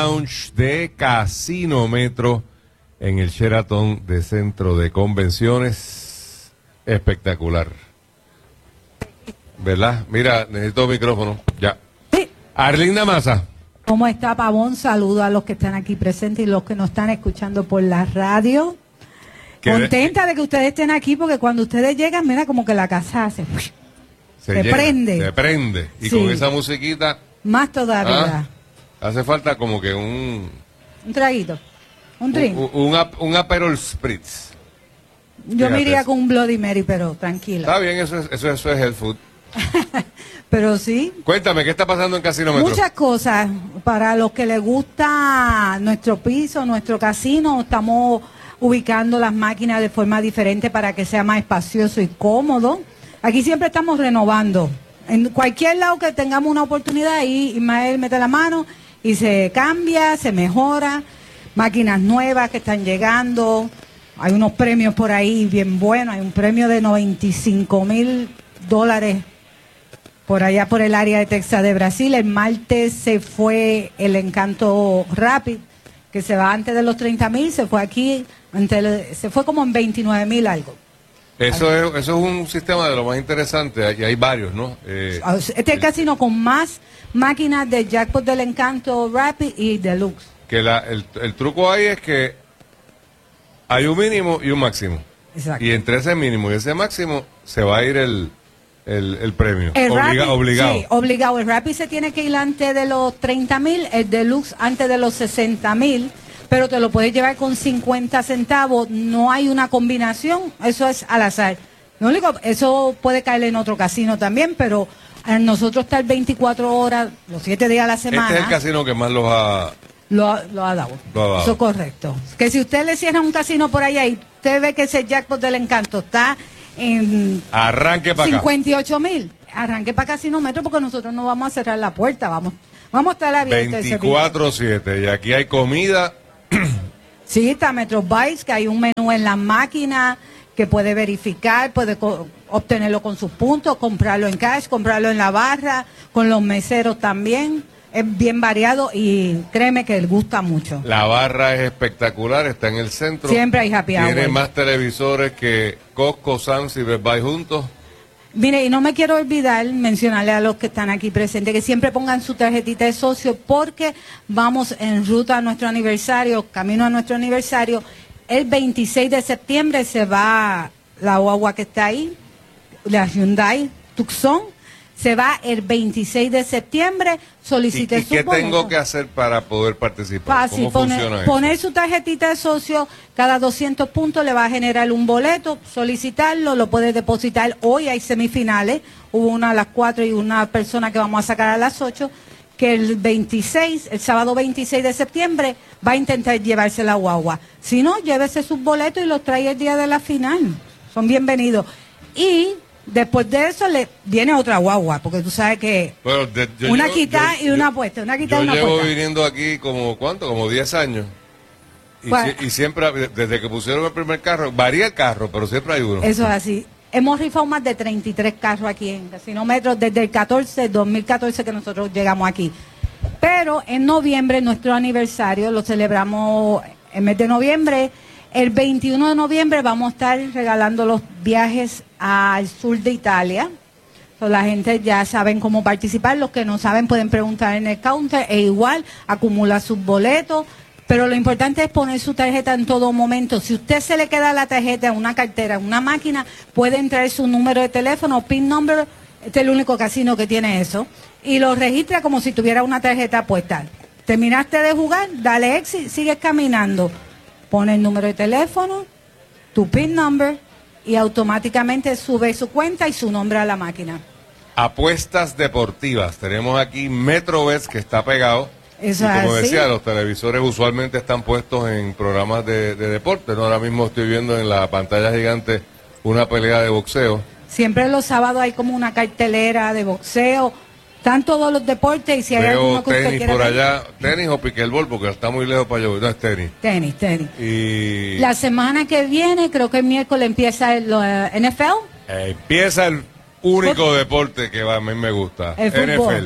lounge de Casino Metro en el Sheraton de Centro de Convenciones. Espectacular. ¿Verdad? Mira, necesito micrófono. Ya. Sí. Arlinda Maza. ¿Cómo está, Pavón? Saludo a los que están aquí presentes y los que nos están escuchando por la radio. Contenta de que ustedes estén aquí porque cuando ustedes llegan, mira como que la casa se prende. Se prende. Y sí, con esa musiquita. Más todavía. Hace falta como que un traguito. Un drink. Un Aperol Spritz. Yo me iría con un Bloody Mary, pero tranquila. Está bien, eso es health food. Pero sí. Cuéntame, ¿qué está pasando en Casino Metro? Muchas cosas. Para los que les gusta nuestro piso, nuestro casino, estamos ubicando las máquinas de forma diferente para que sea más espacioso y cómodo. Aquí siempre estamos renovando. En cualquier lado que tengamos una oportunidad, ahí Ismael mete la mano y se cambia, se mejora. Máquinas nuevas que están llegando. Hay unos premios por ahí bien buenos. Hay un premio de $95,000 por allá por el área de Texas de Brasil. El martes se fue el Encanto Rapid, que se va antes de los 30,000, se fue aquí, se fue como en 29,000 algo. Eso es un sistema de lo más interesante, y hay varios, ¿no? Este es el casino con más máquinas de jackpot del Encanto Rapid y Deluxe. Que el truco ahí es que hay un mínimo y un máximo. Exacto. Y entre ese mínimo y ese máximo se va a ir el premio. Obligado. Sí, obligado. El Rapid se tiene que ir antes de los 30,000, el Deluxe antes de los 60,000, pero te lo puedes llevar con 50 centavos. No hay una combinación, eso es al azar. Lo único, eso puede caer en otro casino también, pero nosotros estar 24 horas, los 7 días a la semana. Este es el casino que más lo ha dado. Eso es correcto. Que si usted le cierra un casino por allá y usted ve que ese jackpot del Encanto está en arranque para 58,000, arranque para Casino Metro porque nosotros no vamos a cerrar la puerta, vamos a estar abiertos 24/7 y aquí hay comida. Sí, está Metro Bites, que hay un menú en la máquina que puede verificar, puede obtenerlo con sus puntos, comprarlo en cash, comprarlo en la barra, con los meseros también. Es bien variado y créeme que les gusta mucho. La barra es espectacular, está en el centro. Siempre hay happy hour. Tiene más televisores que Costco, Sam's y Best Buy juntos. Mire, y no me quiero olvidar mencionarle a los que están aquí presentes que siempre pongan su tarjetita de socio porque vamos en ruta a nuestro aniversario, camino a nuestro aniversario. El 26 de septiembre se va la guagua que está ahí, la Hyundai Tucson. Se va el 26 de septiembre, solicite su boleto. ¿Y qué tengo que hacer para poder participar? Fácil, poner su tarjetita de socio, cada 200 puntos le va a generar un boleto, solicitarlo, lo puede depositar. Hoy hay semifinales, hubo una a las 4 y una persona que vamos a sacar a las 8, que el sábado 26 de septiembre, va a intentar llevarse la guagua. Si no, llévese sus boletos y los trae el día de la final. Son bienvenidos. Y después de eso le viene otra guagua, porque tú sabes que una quita y una puesta, una quita y una puesta. Yo llevo viniendo aquí como 10 años. Y siempre, desde que pusieron el primer carro, varía el carro, pero siempre hay uno. Eso es así. Hemos rifado más de 33 carros aquí en Casino Metro desde el 2014 que nosotros llegamos aquí. Pero en noviembre, nuestro aniversario, lo celebramos el mes de noviembre. El 21 de noviembre vamos a estar regalando los viajes al sur de Italia. La gente ya saben cómo participar. Los que no saben pueden preguntar en el counter e igual acumula sus boletos. Pero lo importante es poner su tarjeta en todo momento. Si usted se le queda la tarjeta en una cartera, en una máquina, puede entrar su número de teléfono, PIN number. Este es el único casino que tiene eso. Y lo registra como si tuviera una tarjeta puesta. Terminaste de jugar, dale exit, sigues caminando. Pone el número de teléfono, tu PIN number y automáticamente sube su cuenta y su nombre a la máquina. Apuestas deportivas. Tenemos aquí MetroBets que está pegado. Eso y como es decía, los televisores usualmente están puestos en programas de deporte. ¿No? Ahora mismo estoy viendo en la pantalla gigante una pelea de boxeo. Siempre los sábados hay como una cartelera de boxeo. Están todos los deportes y si hay alguno que usted quiera por allá, tenis o piquelbol, porque está muy lejos para yo. No, es tenis. Tenis. Y la semana que viene, creo que el miércoles empieza el NFL. Empieza el único deporte que a mí me gusta. El fútbol.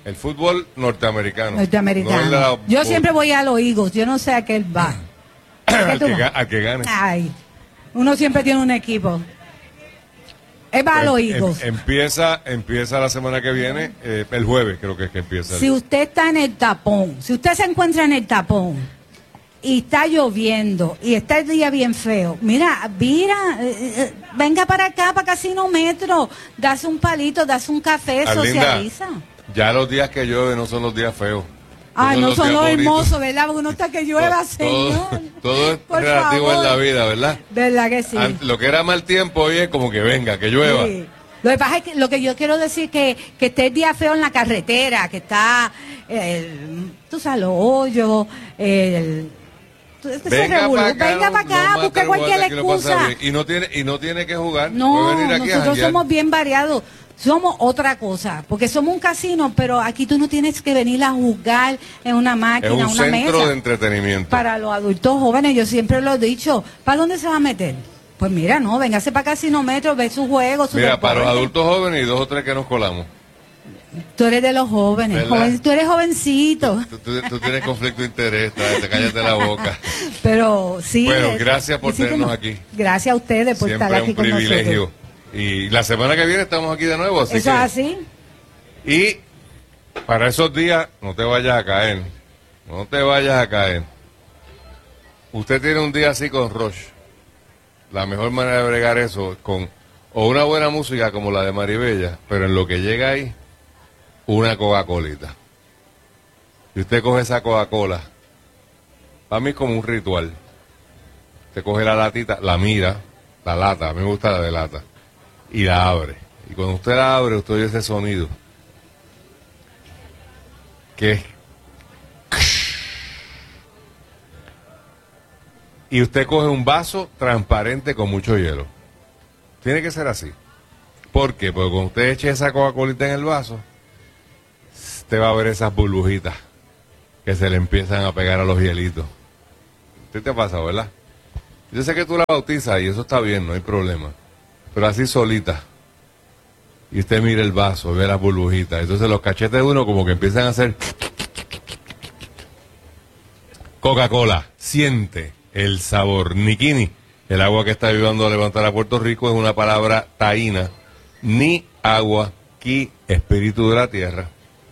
El fútbol norteamericano. Norteamericano. Yo siempre voy a los Eagles, yo no sé a qué él va. al que gane. Ay, uno siempre tiene un equipo. Él va a los Eagles. Empieza la semana que viene, el jueves creo que es que empieza. Si usted está en el tapón, si usted se encuentra en el tapón y está lloviendo y está el día bien feo, mira, venga para acá, para Casino Metro, das un palito, das un café, socializa. Ya los días que llueve no son los días feos. Ay, no son los hermosos, ¿verdad? Porque uno está que llueva, señor. Todo es relativo en la vida, ¿verdad? ¿Verdad que sí? Lo que era mal tiempo hoy es como que venga, que llueva. Sí. Lo que pasa es que lo que yo quiero decir es que esté el día feo en la carretera, que está, tú sabes, los hoyos, venga para acá, busque cualquier excusa. Y no tiene que jugar. No, nosotros somos bien variados. Somos otra cosa, porque somos un casino, pero aquí tú no tienes que venir a jugar en una máquina, una mesa. Es un centro de entretenimiento. Para los adultos jóvenes, yo siempre lo he dicho, ¿para dónde se va a meter? Pues mira, no, véngase para Casino Metro, ve sus juegos, su Mira, deporte. para los adultos jóvenes y 2 o 3 que nos colamos. Tú eres de los jóvenes, tú eres jovencito. Tú tienes conflicto de interés, cállate la boca. Pero sí. Bueno, gracias por tenernos aquí. Gracias a ustedes por estar aquí con nosotros. Siempre un privilegio. Y la semana que viene estamos aquí de nuevo. Eso es así. Y para esos días no te vayas a caer. No te vayas a caer. Usted tiene un día así con Rush. La mejor manera de bregar eso con o una buena música como la de Maribella, pero en lo que llega ahí, una Coca-Colita. Y usted coge esa Coca-Cola, para mí es como un ritual. Usted coge la latita, la mira, la lata, a mí me gusta la de lata, y la abre. Y cuando usted la abre, usted oye ese sonido, que es... Y usted coge un vaso transparente con mucho hielo. Tiene que ser así. ¿Por qué? Porque cuando usted eche esa Coca-Colita en el vaso, usted va a ver esas burbujitas que se le empiezan a pegar a los hielitos. ¿Usted te ha pasado, verdad? Yo sé que tú la bautizas y eso está bien, no hay problema. Pero así solita. Y usted mira el vaso, ve las burbujitas. Entonces los cachetes de uno como que empiezan a hacer... Coca-Cola, siente el sabor. Nikini, el agua que está ayudando a levantar a Puerto Rico, es una palabra taína. Ni agua, ki, espíritu de la tierra.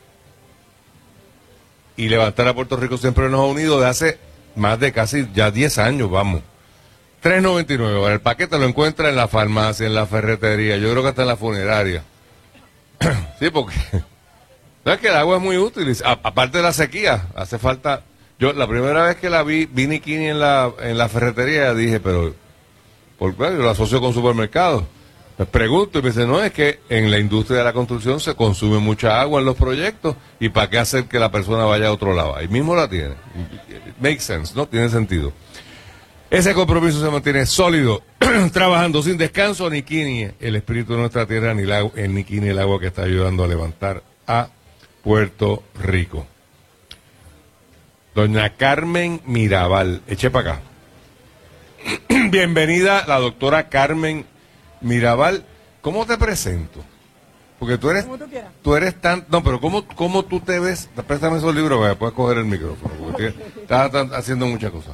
Y levantar a Puerto Rico siempre nos ha unido de hace más de casi ya 10 años, vamos. $3.99. Bueno, el paquete lo encuentra en la farmacia, en la ferretería, yo creo que hasta en la funeraria. Sí, porque ¿sabes que el agua es muy útil? Aparte de la sequía, hace falta... Yo la primera vez que la vi Nikini en la ferretería, dije, pero ¿por qué? Yo lo asocio con supermercados. Me pregunto y me dice, no, es que en la industria de la construcción se consume mucha agua en los proyectos, y ¿para qué hacer que la persona vaya a otro lado? Ahí mismo la tiene. Makes sense, ¿no? Tiene sentido. Ese compromiso se mantiene sólido, trabajando sin descanso. Nikini, el espíritu de nuestra tierra, ni el Nikini, el agua que está ayudando a levantar a Puerto Rico. Doña Carmen Mirabal, eche para acá. Bienvenida la doctora Carmen Mirabal. ¿Cómo te presento? Porque tú eres... Tú eres tan... No, pero ¿cómo tú te ves? Préstame esos libros para después coger el micrófono, porque estás haciendo muchas cosas.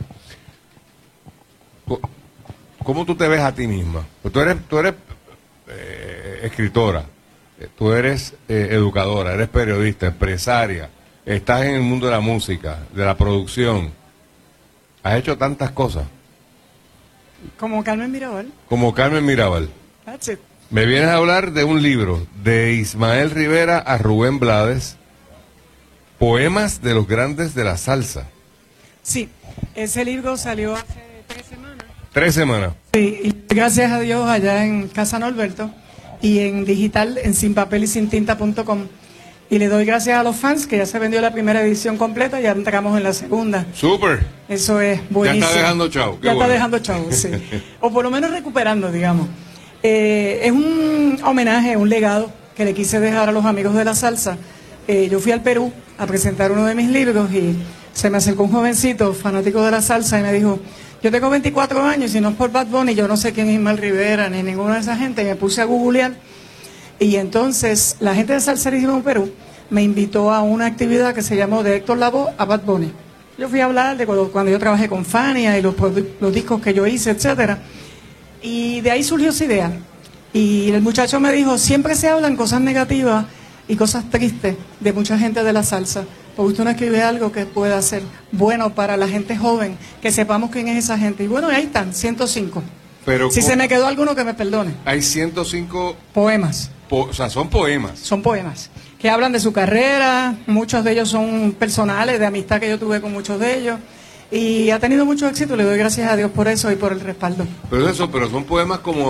¿Cómo tú te ves a ti misma? Pues tú eres escritora, tú eres educadora, eres periodista, empresaria, estás en el mundo de la música, de la producción. Has hecho tantas cosas. Como Carmen Mirabal. Como Carmen Mirabal. That's it. Me vienes a hablar de un libro de Ismael Rivera a Rubén Blades, Poemas de los Grandes de la Salsa. Sí, ese libro salió hace 3 semanas. 3 semanas. Sí, y gracias a Dios allá en Casa Norberto y en digital en sinpapelysintinta.com. Y le doy gracias a los fans que ya se vendió la primera edición completa y ya entramos en la segunda. ¡Súper! Eso es buenísimo. Ya está dejando chavo. Ya está dejando chavo, sí. O por lo menos recuperando, digamos. Es un homenaje, un legado que le quise dejar a los amigos de la salsa. Yo fui al Perú a presentar uno de mis libros y se me acercó un jovencito fanático de la salsa y me dijo, yo tengo 24 años y si no es por Bad Bunny, yo no sé quién es Ismael Rivera ni ninguna de esa gente. Y me puse a googlear y entonces la gente de Salserísimo Perú me invitó a una actividad que se llamó de Héctor Lavoe a Bad Bunny. Yo fui a hablar de cuando yo trabajé con Fania y los discos que yo hice, etcétera. Y de ahí surgió esa idea. Y el muchacho me dijo, siempre se hablan cosas negativas y cosas tristes de mucha gente de la salsa. Porque usted no escribe algo que pueda ser bueno para la gente joven, que sepamos quién es esa gente. Y bueno, ahí están, 105. Pero si se me quedó alguno, que me perdone. Hay 105 poemas. O sea, son poemas. Son poemas que hablan de su carrera. Muchos de ellos son personales, de amistad que yo tuve con muchos de ellos. Y ha tenido mucho éxito, le doy gracias a Dios por eso y por el respaldo. Pero son poemas como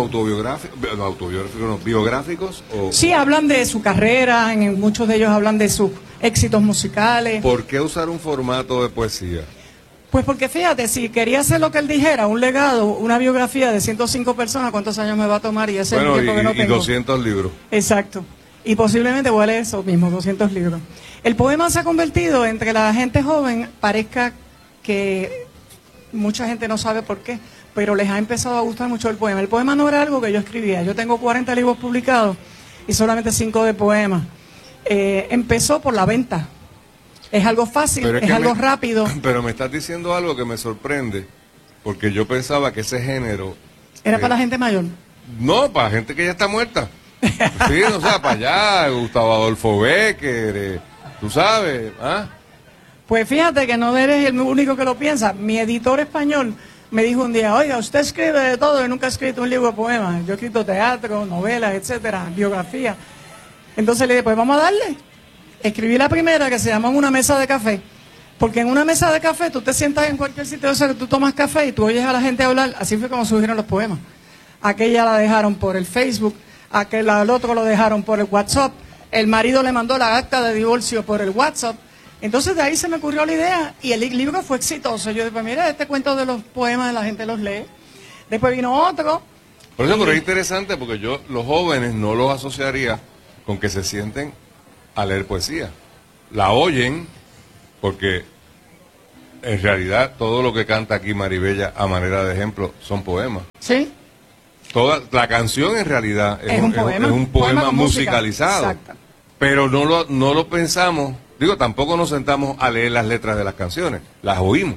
biográficos o... Sí, hablan de su carrera, en muchos de ellos hablan de sus éxitos musicales. ¿Por qué usar un formato de poesía? Pues porque fíjate, si quería hacer lo que él dijera, un legado, una biografía de 105 personas, ¿cuántos años me va a tomar? Y ese es el tiempo que no tengo. Y 200 libros. Exacto. Y posiblemente voy a leer eso mismo, 200 libros. El poema se ha convertido, entre la gente joven, parezca que mucha gente no sabe por qué, pero les ha empezado a gustar mucho el poema. El poema no era algo que yo escribía. Yo tengo 40 libros publicados y solamente 5 de poemas. Empezó por la venta. Es algo fácil, es algo rápido. Pero me estás diciendo algo que me sorprende, porque yo pensaba que ese género... ¿Era para la gente mayor? No, para gente que ya está muerta. Sí, o sea, para allá, Gustavo Adolfo Bécquer, tú sabes, ¿ah? Pues fíjate que no eres el único que lo piensa. Mi editor español me dijo un día, oiga, usted escribe de todo y nunca ha escrito un libro de poemas. Yo he escrito teatro, novelas, etcétera, biografía. Entonces le dije, pues vamos a darle. Escribí la primera, que se llama Una mesa de café. Porque en una mesa de café tú te sientas en cualquier sitio, o sea, que tú tomas café y tú oyes a la gente hablar. Así fue como surgieron los poemas. Aquella la dejaron por el Facebook, al otro lo dejaron por el WhatsApp. El marido le mandó la acta de divorcio por el WhatsApp. Entonces de ahí se me ocurrió la idea y el libro fue exitoso. Yo dije, pues mira, este cuento de los poemas la gente los lee. Después vino otro. Por eso, pero es interesante porque los jóvenes no los asociaría con que se sienten a leer poesía. La oyen porque en realidad todo lo que canta aquí Maribella a manera de ejemplo son poemas. Sí. La canción en realidad es un poema musicalizado. Exacto. Pero no lo pensamos. Digo, tampoco nos sentamos a leer las letras de las canciones, las oímos.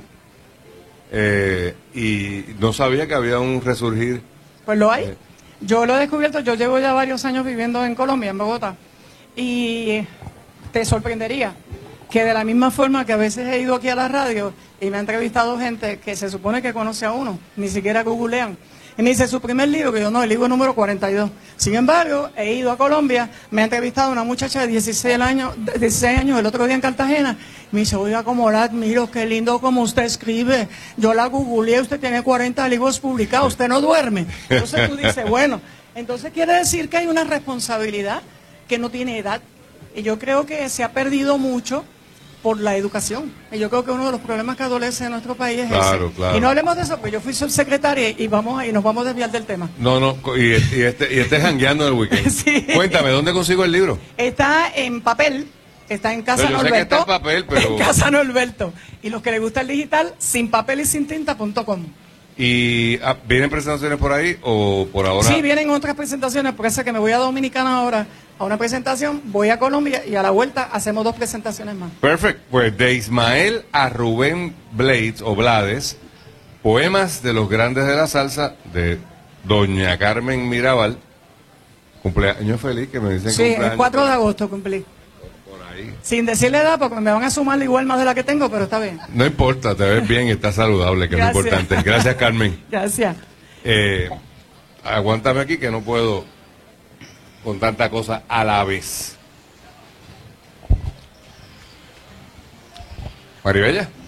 Y no sabía que había un resurgir. Pues lo hay. Yo lo he descubierto, yo llevo ya varios años viviendo en Colombia, en Bogotá. Y te sorprendería que de la misma forma que a veces he ido aquí a la radio y me ha entrevistado gente que se supone que conoce a uno, ni siquiera googlean. Y me dice, su primer libro, que yo no, el libro número 42. Sin embargo, he ido a Colombia, me ha entrevistado una muchacha de 16 años el otro día en Cartagena. Me dice, oiga, como la admiro, qué lindo como usted escribe. Yo la googleé, usted tiene 40 libros publicados, usted no duerme. Entonces tú dices, bueno, entonces quiere decir que hay una responsabilidad que no tiene edad. Y yo creo que se ha perdido mucho por la educación. Y yo creo que uno de los problemas que adolece en nuestro país es ese. Claro. Y no hablemos de eso, porque yo fui subsecretaria y nos vamos a desviar del tema. No, y este jangueando el weekend. Sí. Cuéntame, ¿dónde consigo el libro? Está en papel, está en Casa Pero yo sé que Norberto. está en papel, pero... En Casa Norberto. Y los que les gusta el digital, sin papel y sin tinta.com. ¿Y vienen presentaciones por ahí o por ahora? Sí, vienen otras presentaciones, por eso que me voy a Dominicana ahora a una presentación, voy a Colombia y a la vuelta hacemos 2 presentaciones más. Perfecto. Pues de Ismael a Rubén Blades o Blades, poemas de los grandes de la salsa de doña Carmen Mirabal. Cumpleaños feliz, que me dicen Sí, cumpleaños. el 4 de agosto cumplí. Por ahí. Sin decirle edad, porque me van a sumar igual más de la que tengo, pero está bien. No importa, te ves bien y estás saludable, que es lo Gracias. importante. Gracias, Carmen. Gracias. Aguántame aquí que no puedo con tanta cosa a la vez. Maribella.